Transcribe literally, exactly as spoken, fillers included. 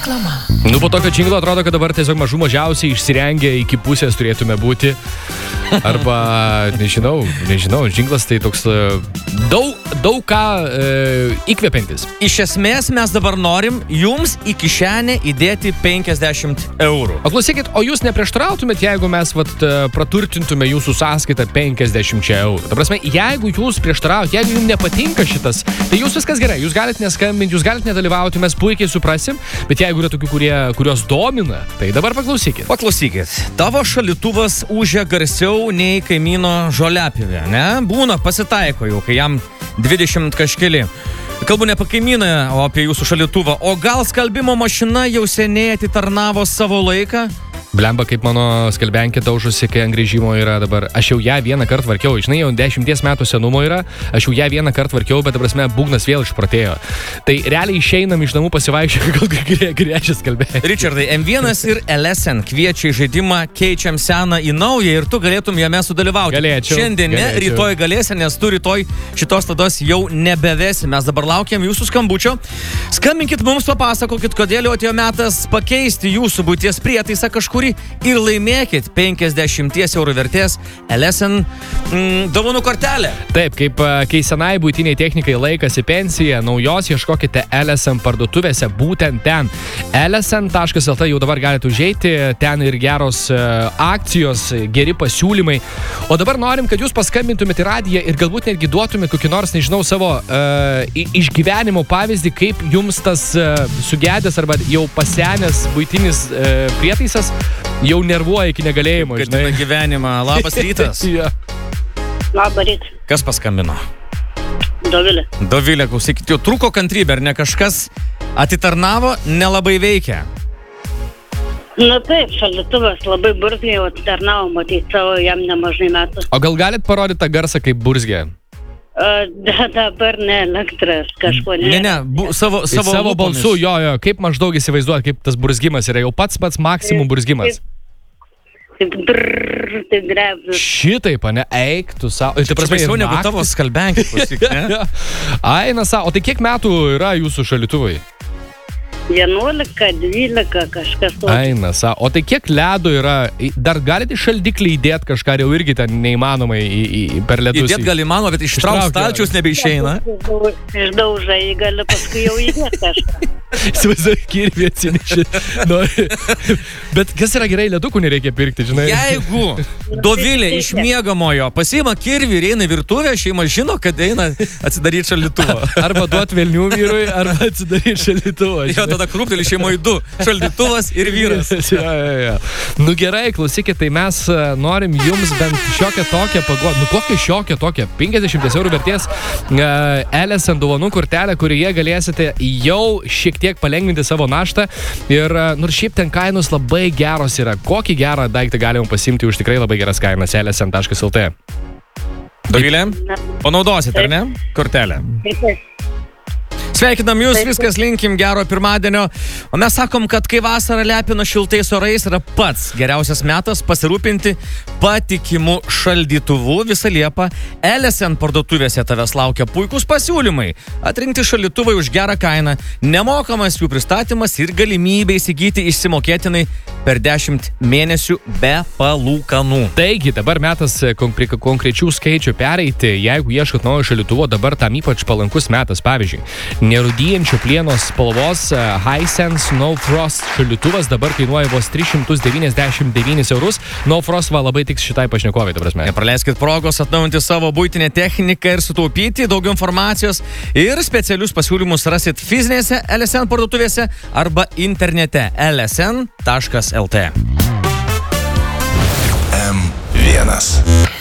reklama. Nu, po tokio džinglo atrodo, kad dabar tiesiog mažų mažiausiai išsirengę iki pusės turėtume būti. Arba, nežinau, nežinau, džinglas tai toks daug, daug ką e, įkvepiantis. Iš esmės mes dabar norim jums į kišenę įdėti penkiasdešimt eurų. O klausykit, o jūs neprieštarautumėt, jeigu mes vat, praturtintume jūsų sąskaitą penkiasdešimt eurų? Ta prasme, jeigu jūs prieštaraujat, jeigu jums nepatinka šitas, tai jūs viskas gerai, jūs galite neskambinti, jūs galite nedalyvauti, mes puikiai suprasim, bet jeigu yra tokių, kurie, kurios domina, tai dabar paklausykit. Paklausykit, tavo šalituvas ūžia garsiau nei kaimyno žoliapjovė, ne? Būna, pasitaiko jau, kai jam dvidešimt kažkeli. Kalbu ne apie kaimyną, o apie jūsų šalituvą. O gal skalbimo mašina jau seniai atitarnavo savo laiką? Blemba, kaip mano skalbenkė daužusi, kai ant grįžimo yra dabar. Aš jau ją vieną kartą varkiau, žinai, jau dešimties metų senumo yra, aš jau ją vieną kartą varkiau, bet, ta prasme, būgnas vėl išprotėjo. Tai realiai išeinam iš namų pasivaikščioti, gal grėžia skalbenkę. Richardai, M vienas ir L S N kviečia į žaidimą Keičiam seną į naują ir tu galėtum jame sudalyvauti. Galėčiau. Šiandien ne, galėčiau. Rytoj galėsi, nes tu rytoj šitos laidos jau nebevesi. Mes dabar laukiam jūsų skambučio. Skambinkit mums, papasakokit, kodėl atėjo metas pakeisti jūsų būties prietaisą kažkurį ir laimėkit penkiasdešimt eurų vertės L S N mm, dovanų kortelę. Taip, kaip kai senai buitiniai technikai laikasi pensiją, naujos ieškokite L S N parduotuvėse būtent ten. L S N taškas L T jau dabar galite užeiti, ten ir geros uh, akcijos, geri pasiūlymai. O dabar norim, kad jūs paskambintumėte į radiją ir galbūt netgi duotumėte kokį nors, nežinau, savo uh, išgyvenimo pavyzdį, kaip jums tas uh, sugedęs arba jau pasenęs buitinis uh, prietaisas jau nervuoja iki negalėjimo, žinai. Kad gyvenimą. Labas rytas. Ja. Labą rytą. Kas paskambino? Dovilė. Dovilė, klausykit, jau trūko kantrybė, ar ne kažkas atitarnavo, nelabai veikia? Na taip, šalituvas labai burzgiai, o atitarnavo, matyti savo jam nemažai metų. O gal galit parodyti tą garsą kaip burzgė? Uh, da, dabar ne elektras, kažko ne. Ne, ne, bu, savo, savo, savo lūpomis. balsu, jo, jo, kaip maždaug įsivaizduot, kaip tas burzgimas yra, jau pats pats maksimum burzgimas. Taip, brrrr, taip drebs. Šitaip, ne, eik, tu savo. Čia baisiau negu tavo skalbenkė, klausyk, ne? Ai, na, savo, o tai kiek metų yra jūsų šalituvai? vienuolika, dvylika, kažkas to. Ai, na, savo, o tai kiek ledo yra? Dar galite į šaldiklį įdėti kažką, jau irgi ten neįmanomai į, į, per ledus. Įdėt gali įmanoma, bet ištraukt stalčiaus nebeišeina. Išdaužai, gali paskui jau įdėti kažką. Įsivaizduoju, kirvį atsinešė. No, bet kas yra gerai, ledukų nereikia pirkti, žinai. Jeigu Dovilė iš miegamojo pasiima kirvį ir eina į virtuvę, šeima žino, kad eina atsidaryti šaldytuvą. Arba duot velnių vyrui, arba atsidaryti šaldytuvą. Jo, tada krūptelį šeimoje du. Šaldytuvas ir vyras. Ja, ja, ja. Nu gerai, klausykit, tai mes norim jums bent šiokią tokią paguodą. Nu kokią šiokią tokią? penkiasdešimt eurų vertės L S N dovanų kortelę, kurioje galėsite jau šiek tiek palengvinti savo naštą. Ir nors šiaip ten kainos labai geros yra. Kokį gerą daiktą galima pasimti už tikrai labai geras kainas L S N taškas L T. Dovilė, panaudosit, ar ne? Kortelę. Sveikinam jūs, viskas linkim gero pirmadienio. O mes sakom, kad kai vasara lepina šiltais orais, yra pats geriausias metas pasirūpinti patikimu šaldytuvu visą Liepą. L S N parduotuvėse tavęs laukia puikus pasiūlymai. Atrinkti šaldytuvai už gerą kainą, nemokamas jų pristatymas ir galimybė įsigyti išsimokėtinai per dešimt mėnesių be palūkanų. Taigi, dabar metas konkre- konkrečių skaičių pereiti. Jeigu ieškot naujo šaldytuvo, dabar tam ypač palankus metas. Pavyzdžiui, nerūdyjančio plieno spalvos Hisense No Frost šaldytuvas dabar kainuoja vos tris šimtus devyniasdešimt devynis eurus. No Frost va labai tiks šitai pašnekovai, ta prasme. Nepraleiskit progos atnaujinti savo buitinę techniką ir sutaupyti. Daugiau informacijos ir specialius pasiūlymus rasit fizinėse L S N parduotuvėse arba internete L S N taškas L T. M vienas.